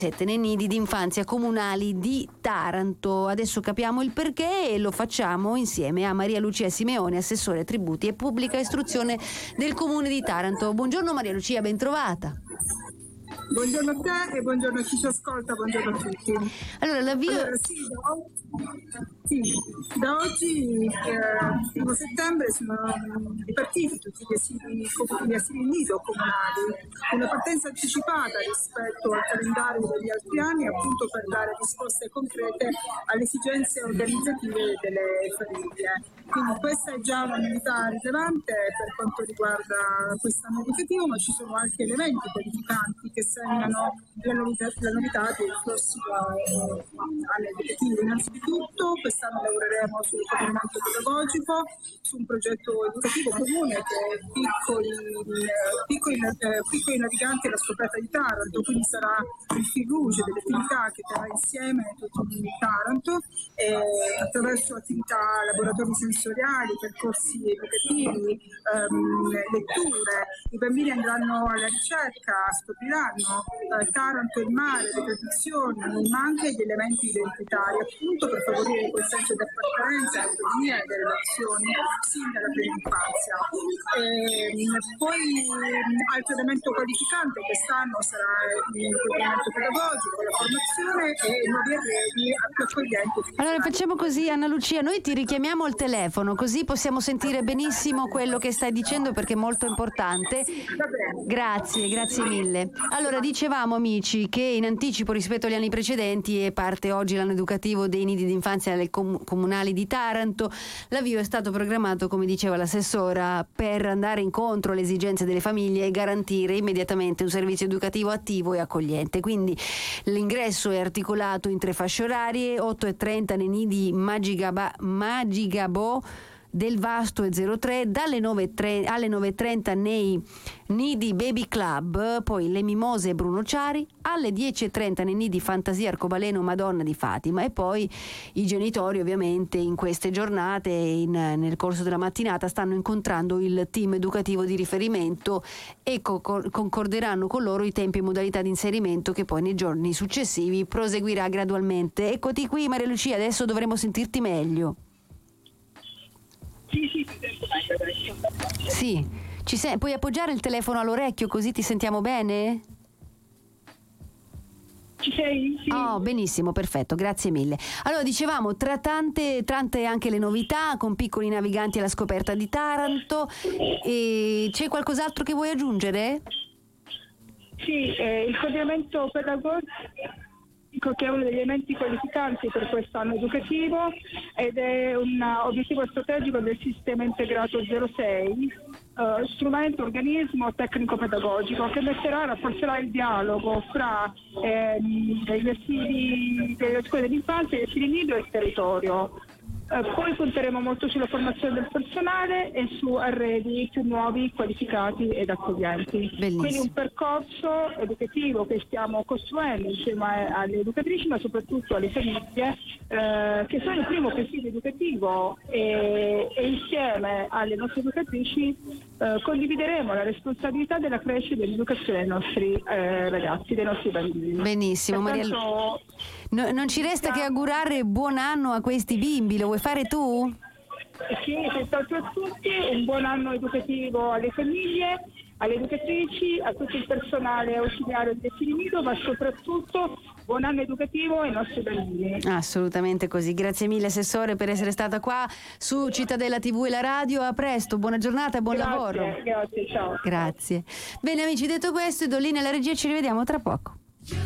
7 nei nidi d'infanzia comunali di Taranto. Adesso capiamo il perché e lo facciamo insieme a Maria Lucia Simeone, assessore tributi e pubblica istruzione del Comune di Taranto. Buongiorno Maria Lucia, ben trovata. Buongiorno a te e buongiorno a chi ci ascolta, buongiorno a tutti. Allora, da oggi, 1 settembre, sono ripartiti tutti gli asili nido comunali, una partenza anticipata rispetto al calendario degli altri anni, appunto per dare risposte concrete alle esigenze organizzative delle famiglie. Quindi questa è già una novità rilevante per quanto riguarda quest'anno educativo, ma ci sono anche elementi qualificanti che segnano la novità del prossimo anno educativo. Innanzitutto quest'anno lavoreremo sul coordinamento pedagogico, su un progetto educativo comune che è piccoli naviganti alla scoperta di Taranto, quindi sarà il fil rouge delle attività che terrà insieme tutto il Taranto attraverso attività, laboratori sensoriali, percorsi educativi, letture. I bambini andranno alla ricerca, scopriranno Taranto, il mare, le tradizioni, ma anche gli elementi identitari, appunto per favorire quel senso di appartenenza, autonomia e delle relazioni sin dalla prima infanzia. Poi altro elemento qualificante quest'anno sarà il coordinamento pedagogico, la formazione e nuovi arredi più accoglienti. Allora facciamo così, Anna Lucia, noi ti richiamiamo al telefono così possiamo sentire benissimo quello che stai dicendo perché è molto importante. Grazie mille. Allora dicevamo amici che in anticipo rispetto agli anni precedenti e parte oggi l'anno educativo dei nidi d'infanzia nelle comunali di Taranto. L'avvio è stato programmato, come diceva l'assessora, per andare incontro alle esigenze delle famiglie e garantire immediatamente un servizio educativo attivo e accogliente. Quindi l'ingresso è articolato in 3 fasce orarie: 8:30 nei nidi Magigabo del Vasto e 03, dalle 9 alle 9:30 nei nidi Baby Club, poi Le Mimose e Bruno Ciari, alle 10:30 nei nidi Fantasia Arcobaleno Madonna di Fatima, e poi i genitori ovviamente in queste giornate nel corso della mattinata stanno incontrando il team educativo di riferimento e concorderanno con loro i tempi e modalità di inserimento che poi nei giorni successivi proseguirà gradualmente. Eccoti qui Maria Lucia, adesso dovremo sentirti meglio. Sì, puoi appoggiare il telefono all'orecchio così ti sentiamo bene? Ci sei? Sì. Oh, benissimo, perfetto, grazie mille. Allora dicevamo, tra tante anche le novità, con piccoli naviganti alla scoperta di Taranto, e c'è qualcos'altro che vuoi aggiungere? Sì, il coordinamento pedagogico che è uno degli elementi qualificanti per quest'anno educativo ed è un obiettivo strategico del sistema integrato 06, strumento, organismo tecnico-pedagogico che rafforzerà il dialogo fra gli asili delle scuole dell'infanzia, gli asili nido e il territorio. Poi punteremo molto sulla formazione del personale e su arredi più nuovi, qualificati ed accoglienti. Bellissimo. Quindi un percorso educativo che stiamo costruendo insieme alle educatrici, ma soprattutto alle famiglie, che sono il primo presidio educativo, e insieme alle nostre educatrici condivideremo la responsabilità della crescita e dell'educazione dei nostri ragazzi, dei nostri bambini. Benissimo, Maria Lucia. Non ci resta che augurare buon anno a questi bimbi, lo vuoi fare tu? Sì, senz'altro a tutti, un buon anno educativo alle famiglie, alle educatrici, a tutto il personale ausiliario degli asili nido, ma soprattutto buon anno educativo ai nostri bambini. Assolutamente così, grazie mille assessore per essere stata qua su Cittadella TV e la radio, a presto, buona giornata e buon lavoro. Grazie, ciao. Grazie. Bene amici, detto questo, do linea alla regia e ci rivediamo tra poco.